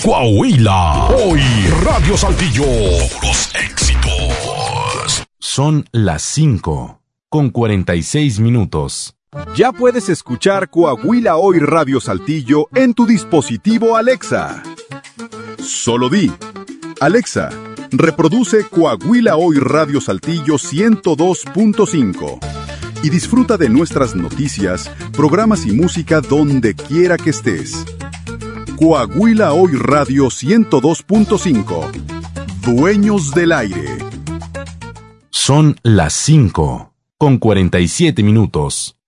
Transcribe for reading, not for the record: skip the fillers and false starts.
Coahuila. Hoy Radio Saltillo. Puros éxitos. Son las 5:46. Ya puedes escuchar Coahuila Hoy Radio Saltillo en tu dispositivo Alexa. Solo di: Alexa, reproduce Coahuila Hoy Radio Saltillo 102.5 y disfruta de nuestras noticias, programas y música donde quiera que estés. Coahuila Hoy Radio 102.5. Dueños del aire. Son las 5:47.